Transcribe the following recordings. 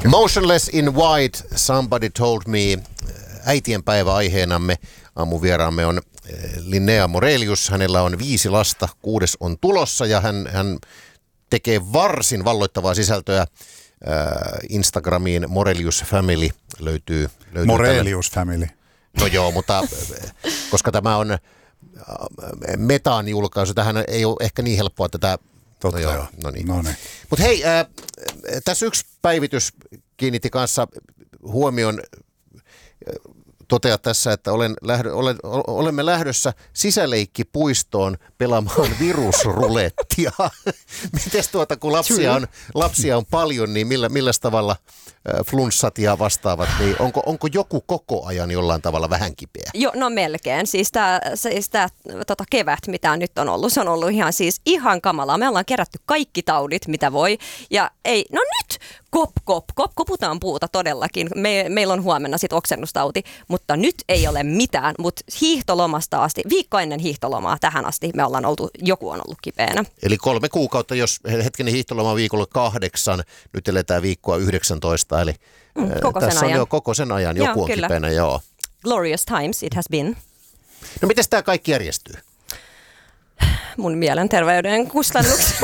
Motionless in White, Somebody Told Me. Äitienpäivä aiheenamme. Aamuvieraamme on Linnea Morelius. Hänellä on 5 lasta, 6 on tulossa ja hän tekee varsin valloittavaa sisältöä. Instagramiin Morelius Family löytyy Morelius Family. No joo, mutta koska tämä on Metaan julkaisu, tähän ei ole ehkä niin helppoa tätä. Totta joo. joo. No niin. No niin. Mutta hei, tässä yksi päivitys kiinnitti kanssa huomion. Toteaa tässä, että olemme lähdössä sisäleikkipuistoon pelaamaan virusrulettia. Mites kun lapsia on paljon, niin millä tavalla flunssat ja vastaavat, niin onko joku koko ajan jollain tavalla vähän kipeä? Joo, no melkein. Siis tämä kevät, mitä nyt on ollut, se on ollut ihan kamalaa. Me ollaan kerätty kaikki taudit, mitä voi. Ja nyt koputaan puuta todellakin. Meillä on huomenna sitten oksennustauti, mutta nyt ei ole mitään. Mutta hiihtolomasta asti, viikko ennen hiihtolomaa tähän asti joku on ollut kipeänä. Eli 3 kuukautta, jos hetkinen hiihtoloma viikolla 8, nyt eletään viikkoa 19, eli tässä on jo koko sen ajan joku on kipeänä, joo. Glorious times it has been. No miten tämä kaikki järjestyy? Mun mielenterveyden kustannuksella.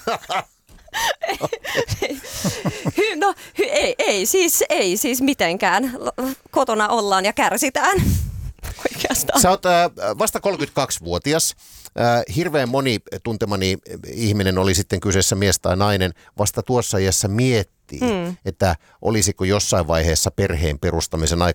No ei siis mitenkään. Kotona ollaan ja kärsitään. Oikeastaan. Sä oot vasta 32-vuotias. Hirveän moni tuntemani ihminen, oli sitten kyseessä mies tai nainen, vasta tuossa iässä miettii, että olisiko jossain vaiheessa perheen perustamisen aika.